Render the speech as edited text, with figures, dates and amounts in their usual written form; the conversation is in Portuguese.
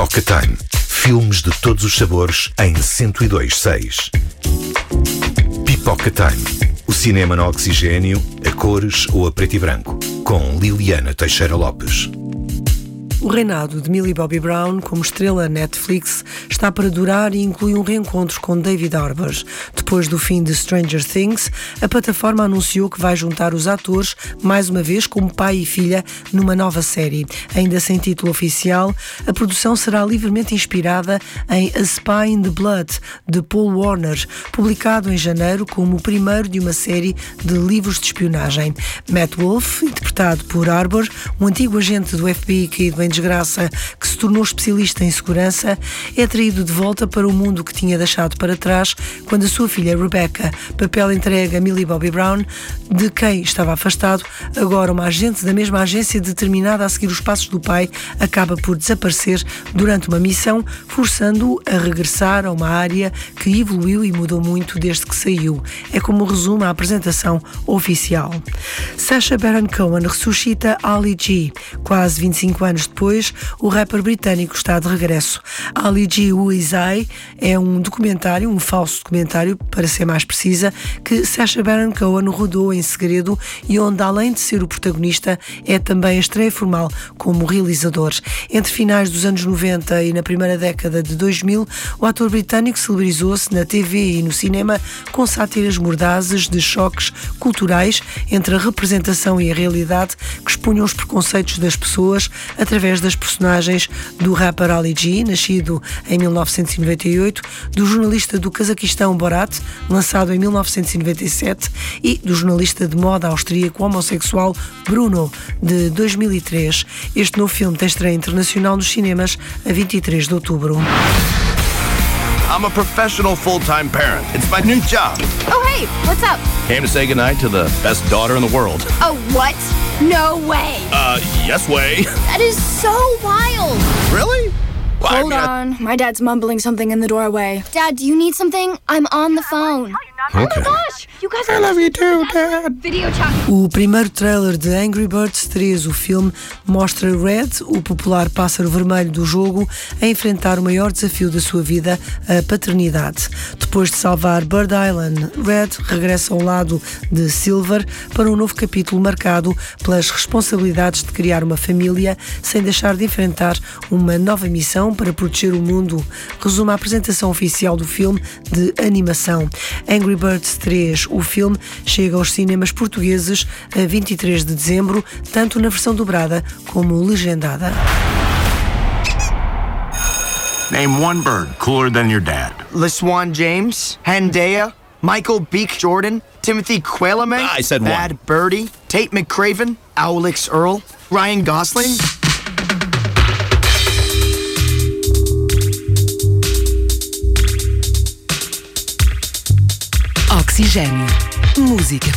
Pipoca Time. Filmes de todos os sabores em 102.6. Pipoca Time. O cinema no oxigênio, a cores ou a preto e branco. Com Liliana Teixeira Lopes. O reinado de Millie Bobby Brown como estrela Netflix está para durar e inclui um reencontro com David Harbour. Depois do fim de Stranger Things, a plataforma anunciou que vai juntar os atores mais uma vez como pai e filha numa nova série. Ainda sem título oficial, a produção será livremente inspirada em A Spy in the Blood, de Paul Warner, publicado em janeiro como o primeiro de uma série de livros de espionagem. Matt Wolf, interpretado por Harbour, um antigo agente do FBI caído em desgraça que se tornou especialista em segurança, é traído de volta para o mundo que tinha deixado para trás quando a sua filha Rebecca, papel entregue a Millie Bobby Brown, de quem estava afastado, agora uma agente da mesma agência determinada a seguir os passos do pai, acaba por desaparecer durante uma missão, forçando-o a regressar a uma área que evoluiu e mudou muito desde que saiu. É como resume a apresentação oficial. Sacha Baron Cohen ressuscita Ali G. Quase 25 anos depois, o rapper britânico está de regresso. Ali G. Who Is I é um documentário, um falso documentário, para ser mais precisa, que Sacha Baron Cohen rodou em segredo e onde, além de ser o protagonista, é também a estreia formal como realizador. Entre finais dos anos 90 e na primeira década de 2000, o ator britânico celebrizou-se na TV e no cinema com sátiras mordazes de choques culturais entre a representação e a realidade que expunham os preconceitos das pessoas através das personagens do rapper Ali G, nascido em 1998, do jornalista do Cazaquistão Borat, lançado em 1997, e do jornalista de moda austríaco homossexual Bruno, de 2003. Este novo filme tem estreia internacional nos cinemas a 23 de outubro. I'm a professional full-time parent. It's my new job. Oh, hey, what's up? Came to say goodnight to the best daughter in the world. Oh, what? No way. Yes way. That is so wild. Really? Well, Hold on. My dad's mumbling something in the doorway. Dad, do you need something? I'm on the phone. Okay. Oh my gosh! You guys I love you too, Dad. Video chat. O primeiro trailer de Angry Birds 3, o filme, mostra Red, o popular pássaro vermelho do jogo, a enfrentar o maior desafio da sua vida, a paternidade. Depois de salvar Bird Island, Red regressa ao lado de Silver para um novo capítulo marcado pelas responsabilidades de criar uma família sem deixar de enfrentar uma nova missão para proteger o mundo, resume a apresentação oficial do filme de animação. Angry Birds 3, o filme, chega aos cinemas portugueses a 23 de dezembro, tanto na versão dobrada como legendada. Name one bird cooler than your dad. LaSwan James, Hendaya, Michael Beek Jordan, Timothy Qualamay, I said one. Bad Birdie, Tate McCraven, Owlix Earl, Ryan Gosling. Oxigênio. Música